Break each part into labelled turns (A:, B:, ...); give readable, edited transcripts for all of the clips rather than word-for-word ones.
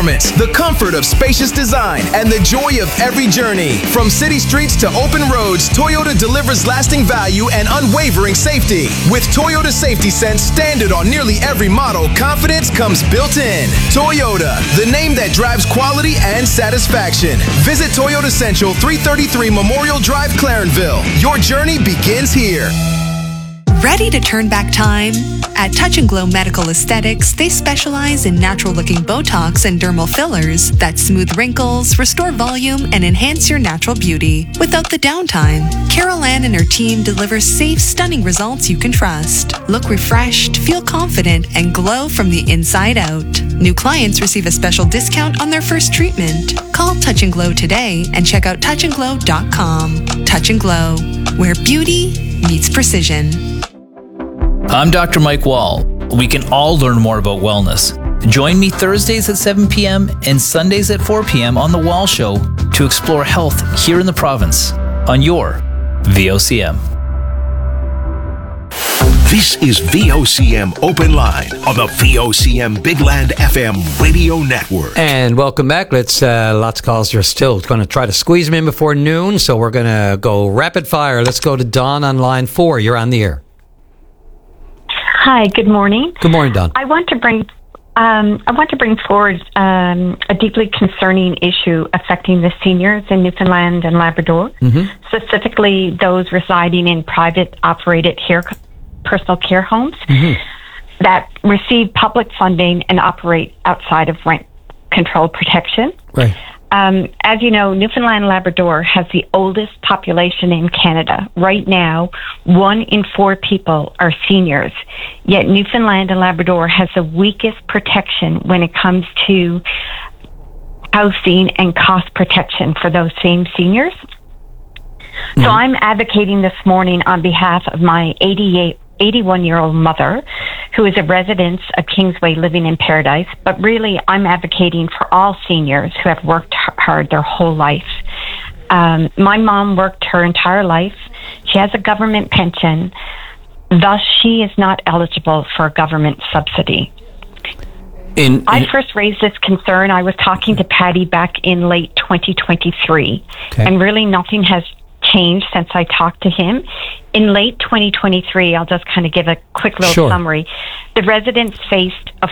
A: performance, the comfort of spacious design, and the joy of every journey. From city streets to open roads, Toyota delivers lasting value and unwavering safety. With Toyota Safety Sense standard on nearly every model, confidence comes built in. Toyota, the name that drives quality and satisfaction. Visit Toyota Central, 333 Memorial Drive, Clarenville. Your journey begins here.
B: Ready to turn back time? At Touch and Glow Medical Aesthetics, they specialize in natural-looking Botox and dermal fillers that smooth wrinkles, restore volume, and enhance your natural beauty without the downtime. Carol Ann and her team deliver safe, stunning results you can trust. Look refreshed, feel confident, and glow from the inside out. New clients receive a special discount on their first treatment. Call Touch and Glow today and check out touchandglow.com. Touch and Glow, where beauty meets precision.
C: I'm Dr. Mike Wall. We can all learn more about wellness. Join me Thursdays at 7 p.m. and Sundays at 4 p.m. on The Wall Show to explore health here in the province on your VOCM.
D: This is VOCM Open Line on the VOCM Big Land FM radio network.
E: And welcome back. Let's lots of calls. You're still going to try to squeeze them in before noon, so we're going to go rapid fire. Let's go to Dawn on line 4. You're on the air.
F: Hi, good morning.
E: Good morning, Don.
F: I want to bring forward a deeply concerning issue affecting the seniors in Newfoundland and Labrador, specifically those residing in private operated personal care homes that receive public funding and operate outside of rent control protection.
E: Right.
F: As you know, Newfoundland and Labrador has the oldest population in Canada. Right now, 1 in 4 people are seniors. Yet Newfoundland and Labrador has the weakest protection when it comes to housing and cost protection for those same seniors. So I'm advocating this morning on behalf of my 81-year-old mother, who is a resident of Kingsway living in Paradise, but really I'm advocating for all seniors who have worked hard their whole life. My mom worked her entire life. She has a government pension. Thus, she is not eligible for a government subsidy. I first raised this concern. I was talking to Patty back in late 2023, and really nothing has changed since I talked to him. In late 2023, I'll just kind of give a quick little summary. The residents faced a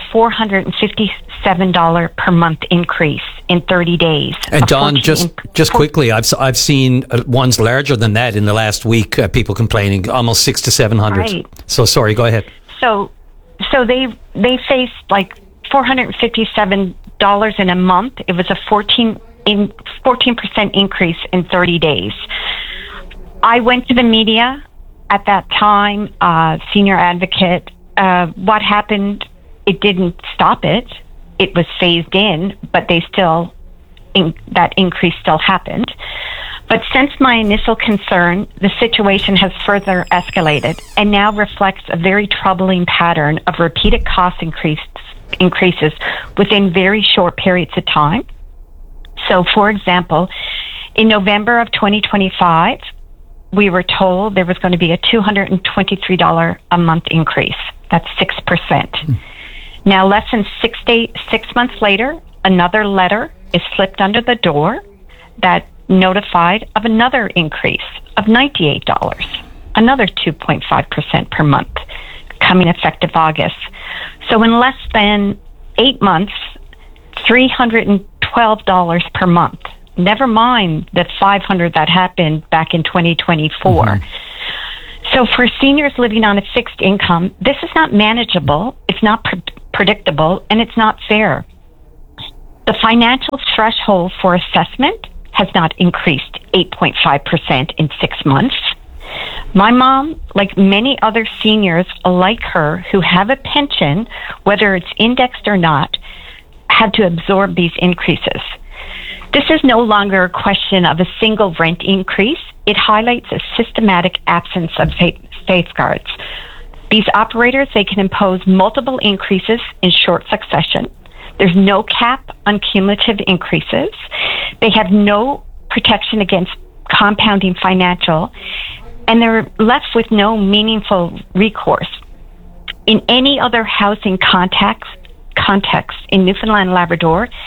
F: $457 per month increase in 30 days.
E: And Don, just quickly, I've seen ones larger than that in the last week. People complaining almost 600 to 700. Right. So sorry, go ahead.
F: So they faced like $457 in a month. It was a 14% increase in 30 days. I went to the media at that time, senior advocate. What happened, it didn't stop it. It was phased in, but that increase still happened. But since my initial concern, the situation has further escalated and now reflects a very troubling pattern of repeated cost increases within very short periods of time. So, for example, in November of 2025, we were told there was going to be a $223 a month increase. That's 6%. Now, less than 6 months later, another letter is slipped under the door that notified of another increase of $98, another 2.5% per month, coming effective August. So in less than 8 months, $312 per month. Never mind the $500 that happened back in 2024. So for seniors living on a fixed income, this is not manageable, it's not predictable, and it's not fair. The financial threshold for assessment has not increased 8.5% in 6 months. My mom, like many other seniors like her who have a pension, whether it's indexed or not, had to absorb these increases. This is no longer a question of a single rent increase. It highlights a systematic absence of safeguards. These operators, they can impose multiple increases in short succession. There's no cap on cumulative increases. They have no protection against compounding financial, and they're left with no meaningful recourse. In any other housing context in Newfoundland and Labrador,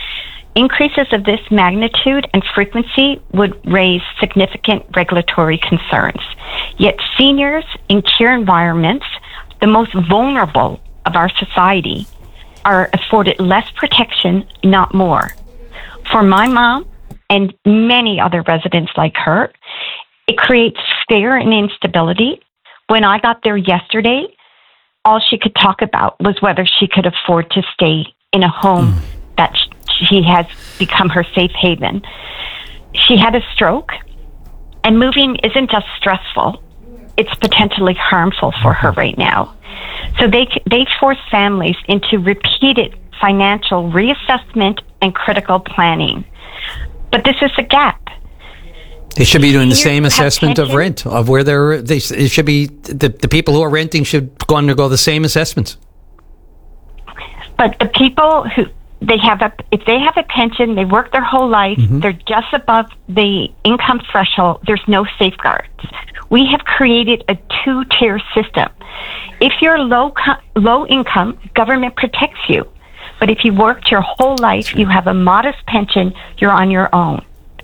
F: Increases of this magnitude and frequency would raise significant regulatory concerns. Yet seniors in care environments, the most vulnerable of our society, are afforded less protection, not more. For my mom and many other residents like her, it creates fear and instability. When I got there yesterday, all she could talk about was whether she could afford to stay in a home that she has become her safe haven. She had a stroke, and moving isn't just stressful, it's potentially harmful for her right now. So they force families into repeated financial reassessment and critical planning. But this is a gap.
E: They should be doing the same assessment of rent, of where it should be, the people who are renting should undergo the same assessments.
F: But the people who, if they have a pension, they work their whole life, they're just above the income threshold, there's no safeguards. We have created a two-tier system. If you're low income, government protects you. But if you worked your whole life, you have a modest pension, you're on your own.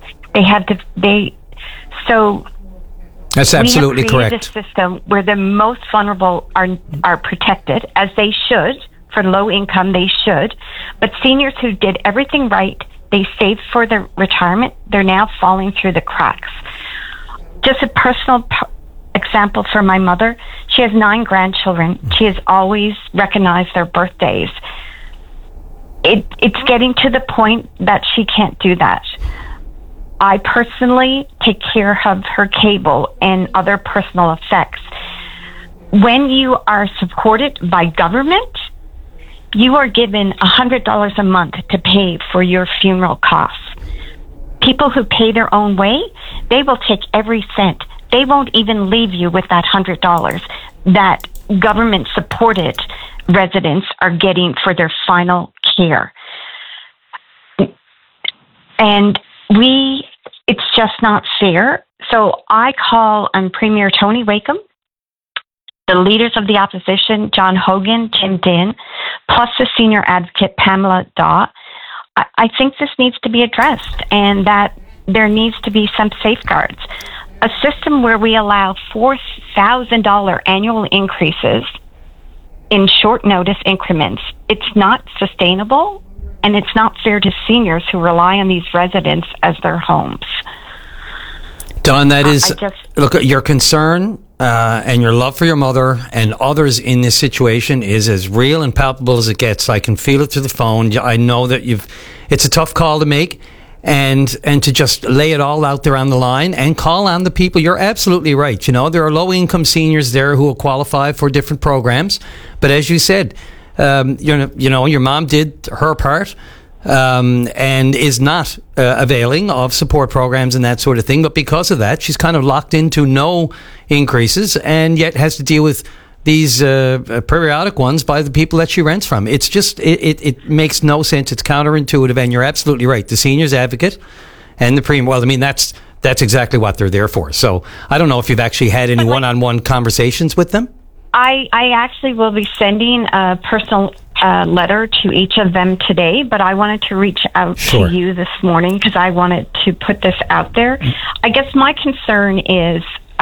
F: So
E: that's absolutely correct.
F: We have created a system where the most vulnerable are protected, as they should. For low income, they should. But seniors who did everything right, they saved for their retirement, they're now falling through the cracks. Just a personal example for my mother, she has 9 grandchildren. She has always recognized their birthdays. It's getting to the point that she can't do that. I personally take care of her cable and other personal effects. When you are supported by government, you are given $100 a month to pay for your funeral costs. People who pay their own way, they will take every cent. They won't even leave you with that $100 that government-supported residents are getting for their final care. And it's just not fair. So I call on Premier Tony Wakeham, the leaders of the opposition, John Hogan, Tim Dinn, plus the senior advocate, Pamela Daw. I think this needs to be addressed, and that there needs to be some safeguards. A system where we allow $4,000 annual increases in short notice increments, it's not sustainable, and it's not fair to seniors who rely on these residents as their homes.
E: Dawn, that is, look, your concern and your love for your mother and others in this situation is as real and palpable as it gets. I can feel it through the phone. I know that it's a tough call to make, and to just lay it all out there on the line and call on the people. You're absolutely right. You know, there are low-income seniors there who will qualify for different programs. But as you said, your mom did her part. And is not availing of support programs and that sort of thing. But because of that, she's kind of locked into no increases, and yet has to deal with these periodic ones by the people that she rents from. It's just, it makes no sense. It's counterintuitive, and you're absolutely right. The seniors advocate and the premier, well, I mean, that's exactly what they're there for. So I don't know if you've actually had any one-on-one conversations with them.
F: I actually will be sending a personal letter to each of them today, but I wanted to reach out to you this morning because I wanted to put this out there. I guess my concern is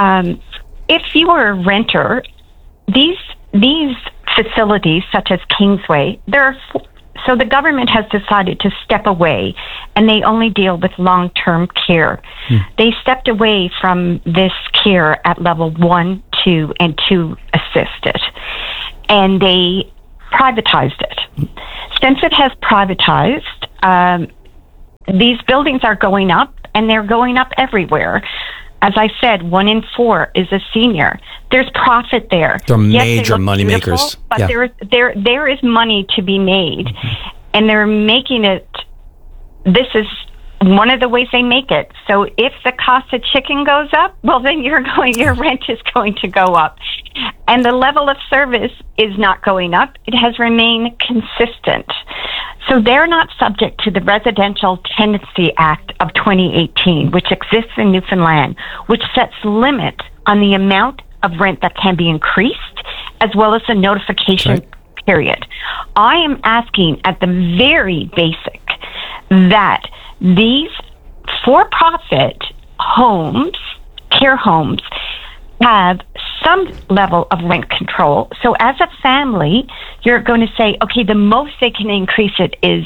F: if you are a renter, these facilities such as Kingsway, so the government has decided to step away, and they only deal with long-term care. They stepped away from this care at level 1, 2, and 2 assisted, and they privatized it. Since it has privatized, these buildings are going up, and they're going up everywhere. As I said, 1 in 4 is a senior. There's profit there.
E: They're major money makers.
F: But there is money to be made, and they're making it. This is one of the ways they make it. So if the cost of chicken goes up, well, then your rent is going to go up, and the level of service is not going up. It has remained consistent. So they're not subject to the Residential Tenancy Act of 2018, which exists in Newfoundland, which sets limits on the amount of rent that can be increased, as well as the notification period. I am asking at the very basic that these for-profit homes, care homes, have some level of rent control. So as a family, you're going to say, okay, the most they can increase it is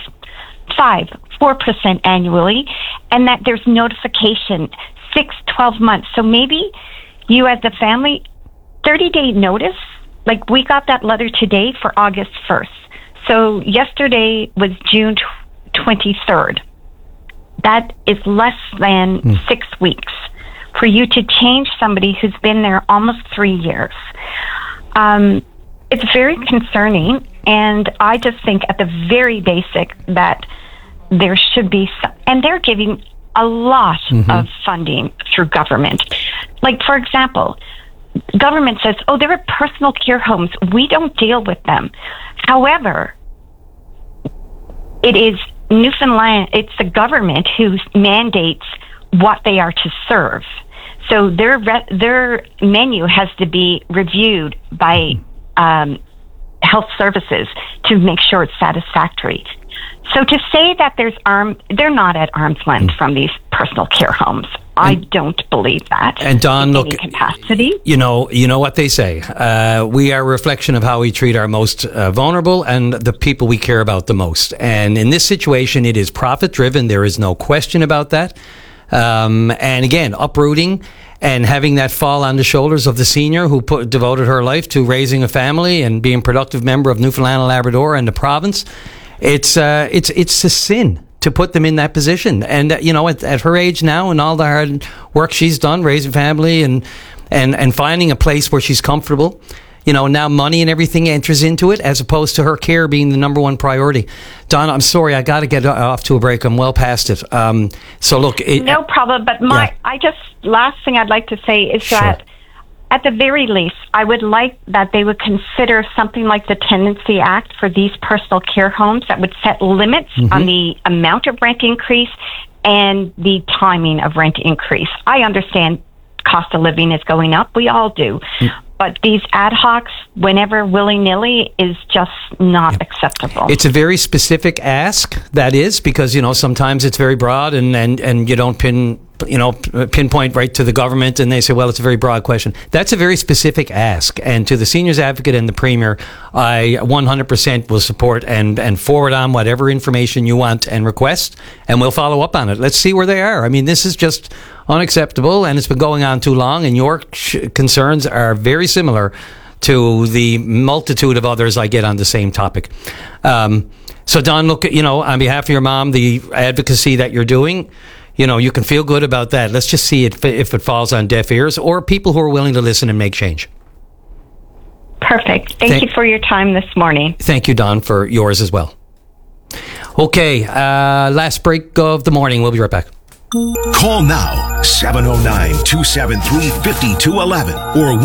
F: 4% annually, and that there's notification 6-12 months. So maybe you as a family, 30-day notice, like we got that letter today for August 1st. So yesterday was June 23rd. That is less than 6 weeks for you to change somebody who's been there almost 3 years. It's very concerning, and I just think at the very basic that there should be some, and they're giving a lot of funding through government. Like, for example, government says, oh, there are personal care homes. We don't deal with them. However, it is Newfoundland, it's the government who mandates what they are to serve. So their menu has to be reviewed by health services to make sure it's satisfactory. So to say that they're not at arm's length from these personal care homes. I don't believe that.
E: And Dawn, look,
F: capacity.
E: You know what they say. We are a reflection of how we treat our most vulnerable and the people we care about the most. And in this situation, it is profit driven. There is no question about that. And again, uprooting and having that fall on the shoulders of the senior who devoted her life to raising a family and being a productive member of Newfoundland and Labrador and the province. It's a sin to put them in that position. And, at her age now and all the hard work she's done, raising family and finding a place where she's comfortable, now money and everything enters into it as opposed to her care being the number one priority. Donna, I'm sorry, I got to get off to a break. I'm well past it. So look.
F: No problem. But last thing I'd like to say is that at the very least, I would like that they would consider something like the Tenancy Act for these personal care homes that would set limits on the amount of rent increase and the timing of rent increase. I understand cost of living is going up. We all do. But these ad hocs, whenever willy-nilly, is just not acceptable.
E: It's a very specific ask, that is, because, sometimes it's very broad and you don't pinpoint right to the government and they say, well, it's a very broad question. That's a very specific ask. And to the Seniors Advocate and the Premier, I 100% will support and forward on whatever information you want and request, and we'll follow up on it. Let's see where they are. I mean, this is just unacceptable, and it's been going on too long, and your concerns are very similar to the multitude of others I get on the same topic. So, Don, look, on behalf of your mom, the advocacy that you're doing, you can feel good about that. Let's just see if it falls on deaf ears or people who are willing to listen and make change.
F: Perfect. Thank you for your time this morning.
E: Thank you, Don, for yours as well. Okay, last break of the morning. We'll be right back.
D: Call now, 709-273-5211 or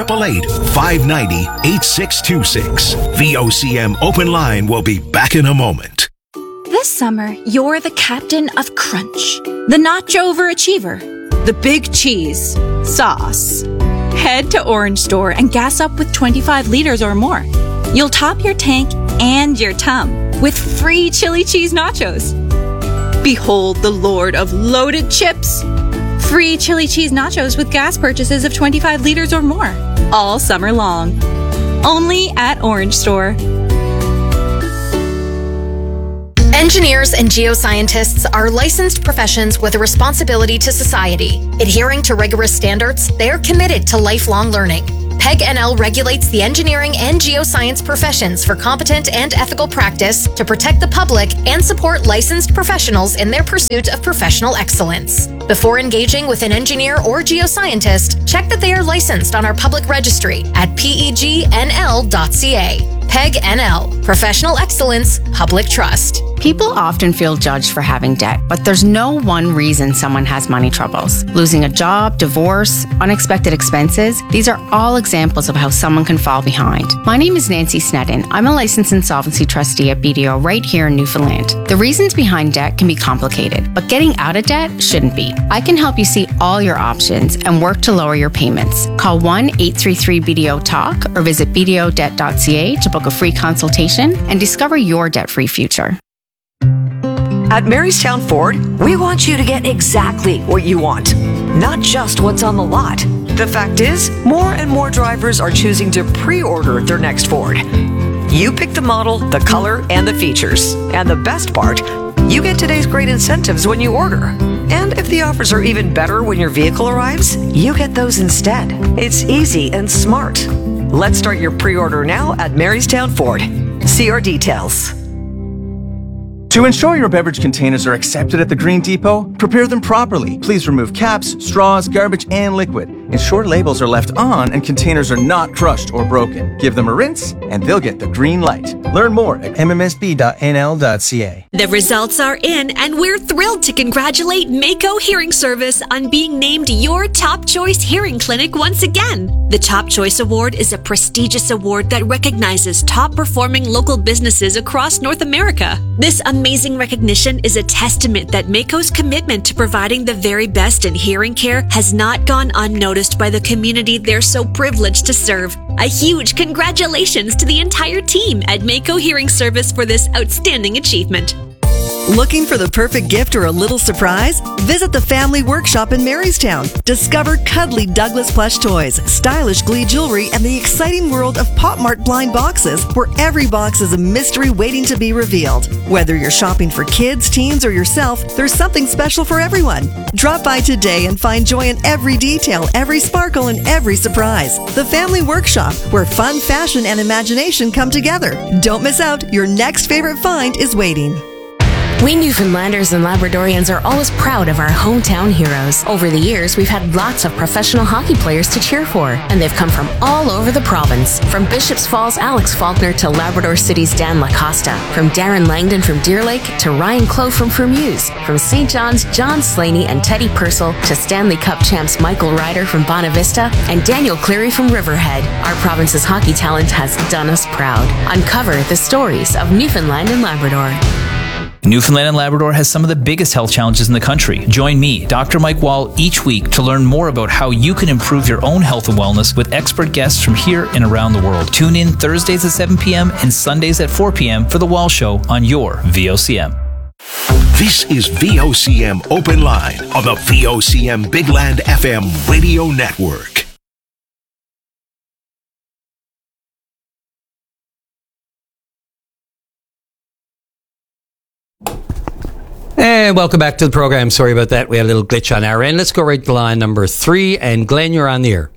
D: 1-888-590-8626. VOCM Open Line will be back in a moment.
G: This summer, you're the captain of Crunch, the nacho overachiever, the big cheese, sauce. Head to Orange Store and gas up with 25 liters or more. You'll top your tank and your tum with free chili cheese nachos. Behold the Lord of loaded chips. Free chili cheese nachos with gas purchases of 25 liters or more. All summer long. Only at Orange Store.
H: Engineers and geoscientists are licensed professions with a responsibility to society. Adhering to rigorous standards, they are committed to lifelong learning. PEG NL regulates the engineering and geoscience professions for competent and ethical practice to protect the public and support licensed professionals in their pursuit of professional excellence. Before engaging with an engineer or geoscientist, check that they are licensed on our public registry at pegnl.ca. PEG NL, Professional Excellence, Public Trust.
I: People often feel judged for having debt, but there's no one reason someone has money troubles. Losing a job, divorce, unexpected expenses, these are all examples of how someone can fall behind. My name is Nancy Sneddon. I'm a licensed insolvency trustee at BDO right here in Newfoundland. The reasons behind debt can be complicated, but getting out of debt shouldn't be. I can help you see all your options and work to lower your payments. Call 1-833-BDO-TALK or visit bdodebt.ca to book a free consultation and discover your debt-free future.
J: At Marystown Ford, we want you to get exactly what you want, not just what's on the lot. The fact is, more and more drivers are choosing to pre-order their next Ford. You pick the model, the color, and the features. And the best part, you get today's great incentives when you order. And if the offers are even better when your vehicle arrives, you get those instead. It's easy and smart. Let's start your pre-order now at Marystown Ford. See our details.
K: To ensure your beverage containers are accepted at the Green Depot, prepare them properly. Please remove caps, straws, garbage, and liquid. Ensure labels are left on and containers are not crushed or broken. Give them a rinse and they'll get the green light. Learn more at mmsb.nl.ca.
L: The results are in, and we're thrilled to congratulate Mako Hearing Service on being named your Top Choice Hearing Clinic once again. The Top Choice Award is a prestigious award that recognizes top-performing local businesses across North America. This amazing recognition is a testament that Mako's commitment to providing the very best in hearing care has not gone unnoticed by the community they're so privileged to serve. A huge congratulations to the entire team at Mako Hearing Service for this outstanding achievement.
M: Looking for the perfect gift or a little surprise? Visit the Family Workshop in Marystown. Discover cuddly Douglas plush toys, stylish Glee jewelry, and the exciting world of Pop Mart blind boxes, where every box is a mystery waiting to be revealed. Whether you're shopping for kids, teens, or yourself, there's something special for everyone. Drop by today and find joy in every detail, every sparkle, and every surprise. The Family Workshop, where fun, fashion, and imagination come together. Don't miss out. Your next favorite find is waiting.
N: We Newfoundlanders and Labradorians are always proud of our hometown heroes. Over the years, we've had lots of professional hockey players to cheer for, and they've come from all over the province. From Bishops Falls' Alex Faulkner to Labrador City's Dan Lacosta. From Darren Langdon from Deer Lake to Ryan Clough from Fermuse. From St. John's, John Slaney and Teddy Purcell to Stanley Cup champs Michael Ryder from Bonavista and Daniel Cleary from Riverhead. Our province's hockey talent has done us proud. Uncover the stories of Newfoundland and Labrador.
C: Newfoundland and Labrador has some of the biggest health challenges in the country. Join me, Dr. Mike Wall, each week to learn more about how you can improve your own health and wellness with expert guests from here and around the world. Tune in Thursdays at 7 p.m. and Sundays at 4 p.m. for The Wall Show on your VOCM.
D: This is VOCM Open Line on the VOCM Big Land FM radio network.
E: And welcome back to the program. Sorry about that. We had a little glitch on our end. Let's go right to line number 3. And Glenn, you're on the air.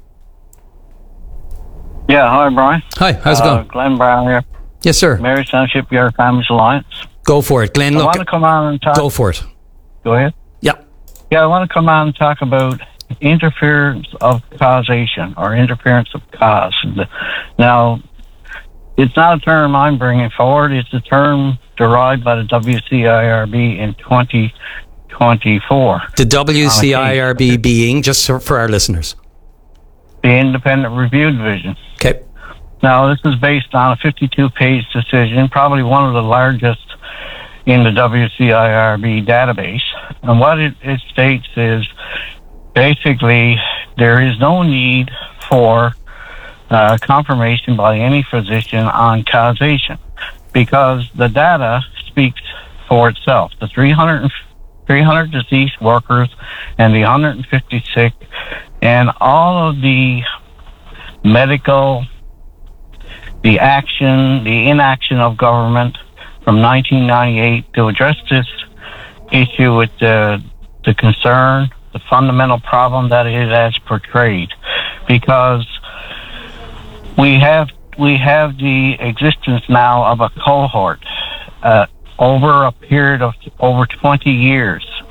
O: Yeah, hi, Brian.
E: Hi, how's it going?
O: Glenn Brown here.
E: Yes, sir.
O: Marystown Shipyard Families Alliance.
E: Go for it, Glenn.
O: I want to come on and talk.
E: Go for it.
O: Go ahead.
E: Yeah.
O: Yeah, I want to come on and talk about interference of causation or interference of cause. Now, it's not a term I'm bringing forward. It's a term derived by the WCIRB in 2024.
E: The WCIRB being, just for our listeners?
O: The Independent Review Division.
E: Okay.
O: Now, this is based on a 52-page decision, probably one of the largest in the WCIRB database. And what it states is, basically, there is no need for confirmation by any physician on causation, because the data speaks for itself. The 300 deceased workers and the 150 sick and all of the medical, the inaction of government from 1998 to address this issue with the concern, the fundamental problem that it has portrayed, because we have the existence now of a cohort over a period of over 20 years